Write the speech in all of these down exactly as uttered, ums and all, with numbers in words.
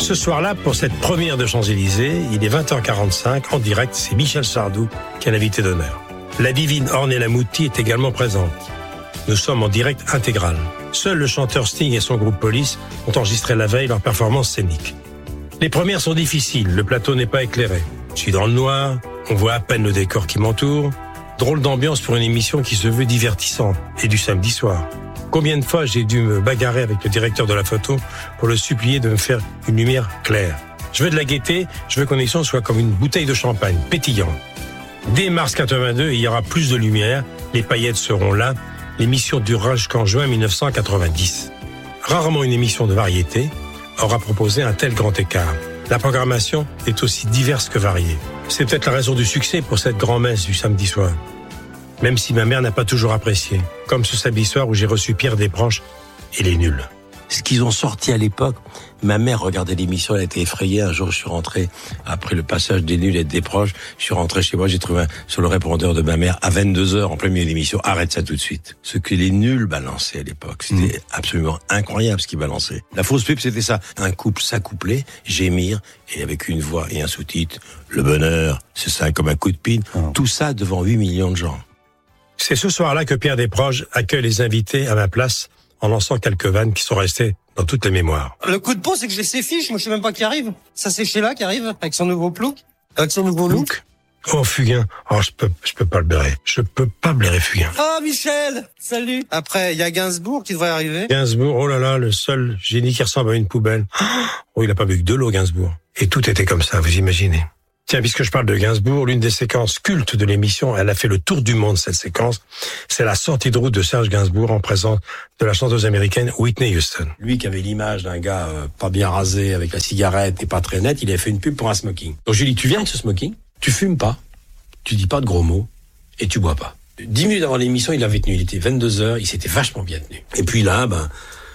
Ce soir-là, pour cette première de Champs-Élysées, il est vingt heures quarante-cinq, en direct, c'est Michel Sardou qui est l'invité d'honneur. La divine Ornella Muti est également présente. Nous sommes en direct intégral. Seul le chanteur Sting et son groupe Police ont enregistré la veille leur performance scénique. Les premières sont difficiles, le plateau n'est pas éclairé. Je suis dans le noir, on voit à peine le décor qui m'entoure. Drôle d'ambiance pour une émission qui se veut divertissante et du samedi soir. Combien de fois j'ai dû me bagarrer avec le directeur de la photo pour le supplier de me faire une lumière claire. Je veux de la gaieté, je veux que l'émission soit comme une bouteille de champagne, pétillante. Dès mars quatre-vingt-deux, il y aura plus de lumière, les paillettes seront là, l'émission durera jusqu'en juin mille neuf cent quatre-vingt-dix. Rarement une émission de variété aura proposé un tel grand écart. La programmation est aussi diverse que variée. C'est peut-être la raison du succès pour cette grand-messe du samedi soir. Même si ma mère n'a pas toujours apprécié. Comme ce samedi soir où j'ai reçu Pierre Desproges et les nuls. Ce qu'ils ont sorti à l'époque, ma mère regardait l'émission, elle a été effrayée. Un jour, je suis rentré, après le passage des nuls et des proches, je suis rentré chez moi, j'ai trouvé un, sur le répondeur de ma mère, à vingt-deux heures, en plein milieu de l'émission, arrête ça tout de suite. Ce que les nuls balançaient à l'époque, c'était mmh. absolument incroyable ce qu'ils balançaient. La fausse pub, c'était ça. Un couple s'accoupler, gémir, et avec une voix et un sous-titre, le bonheur, c'est ça comme un coup de pine. Oh. Tout ça devant huit millions de gens. C'est ce soir-là que Pierre Desproges accueille les invités à ma place en lançant quelques vannes qui sont restées dans toutes les mémoires. Le coup de peau, c'est que je les fiche, moi je sais même pas qui arrive. Ça c'est Sheila qui arrive avec son nouveau look, avec son nouveau look. look. Oh Fugain, oh je peux, je peux pas le blairer, je peux pas blairer Fugain. Oh Michel, salut. Après il y a Gainsbourg qui devrait arriver. Gainsbourg, oh là là, le seul génie qui ressemble à une poubelle. Oh il a pas bu que de l'eau Gainsbourg. Et tout était comme ça, vous imaginez. Tiens, puisque je parle de Gainsbourg, l'une des séquences cultes de l'émission, elle a fait le tour du monde, cette séquence, c'est la sortie de route de Serge Gainsbourg en présence de la chanteuse américaine Whitney Houston. Lui qui avait l'image d'un gars euh, pas bien rasé, avec la cigarette et pas très net, il avait fait une pub pour un smoking. Donc je lui dis, tu viens avec ce smoking, tu fumes pas, tu dis pas de gros mots, et tu bois pas. Dix minutes avant l'émission, il avait tenu, il était vingt-deux heures, il s'était vachement bien tenu. Et puis là, ben...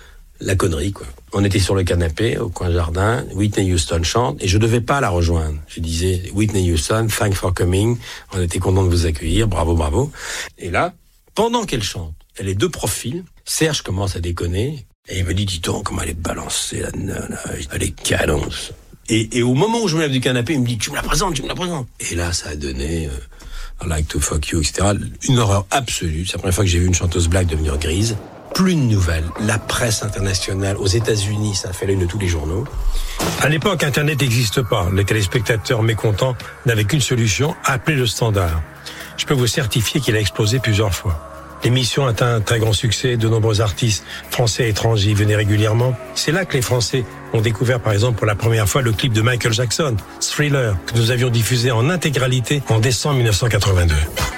la connerie, quoi. On était sur le canapé, au coin jardin, Whitney Houston chante, et je devais pas la rejoindre. Je disais, Whitney Houston, thanks for coming, on était content de vous accueillir, bravo, bravo. Et là, pendant qu'elle chante, elle est de profil, Serge commence à déconner, et il me dit, dis-donc, comment elle est balancée, la nana, elle est cadence. Et, et au moment où je me lève du canapé, il me dit, tu me la présentes, tu me la présentes. Et là, ça a donné, euh, I like to fuck you, et cetera. Une horreur absolue. C'est la première fois que j'ai vu une chanteuse black devenir grise. Plus de nouvelles. La presse internationale, aux États-Unis, ça a fait l'une de tous les journaux. À l'époque, Internet n'existe pas. Les téléspectateurs mécontents n'avaient qu'une solution, appeler le standard. Je peux vous certifier qu'il a explosé plusieurs fois. L'émission atteint un très grand succès. De nombreux artistes français et étrangers y venaient régulièrement. C'est là que les Français ont découvert, par exemple, pour la première fois, le clip de Michael Jackson, Thriller, que nous avions diffusé en intégralité en décembre mille neuf cent quatre-vingt-deux.